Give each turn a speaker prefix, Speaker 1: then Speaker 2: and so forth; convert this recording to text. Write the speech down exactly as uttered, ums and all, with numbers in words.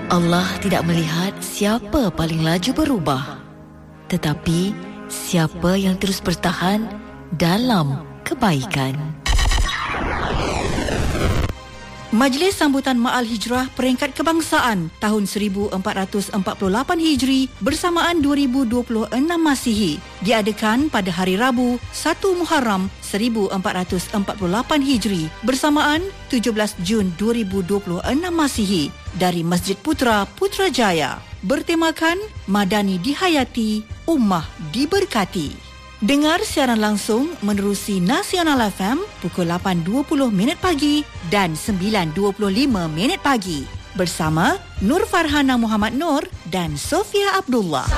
Speaker 1: Allah tidak melihat siapa paling laju berubah, tetapi siapa yang terus bertahan dalam kebaikan.
Speaker 2: Majlis Sambutan Ma'al Hijrah Peringkat Kebangsaan tahun seribu empat ratus empat puluh lapan Hijri bersamaan dua ribu dua puluh enam Masihi diadakan pada hari Rabu satu Muharram seribu empat ratus empat puluh lapan Hijri bersamaan tujuh belas Jun dua ribu dua puluh enam Masihi dari Masjid Putra Putrajaya, bertemakan Madani dihayati, Ummah diberkati. Dengar siaran langsung menerusi Nasional F M pukul lapan dua puluh minit pagi dan sembilan dua puluh lima minit pagi bersama Nur Farhana Muhammad Nur dan Sofia Abdullah.